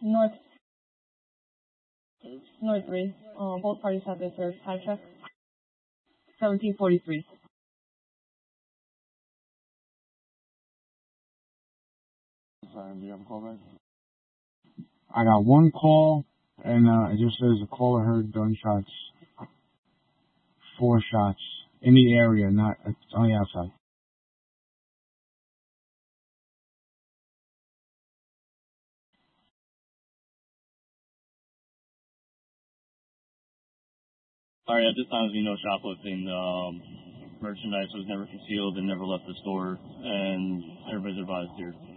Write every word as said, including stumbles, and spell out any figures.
North, North three. Um, both parties have been served. Time check. seventeen forty-three. Sorry, do you have a call back? I got one call, and uh, it just says the caller heard gunshots. Four shots in the area, not it's on the outside. Sorry, at this time, there's been no shoplifting. Um, merchandise was never concealed and never left the store, and everybody's advised here.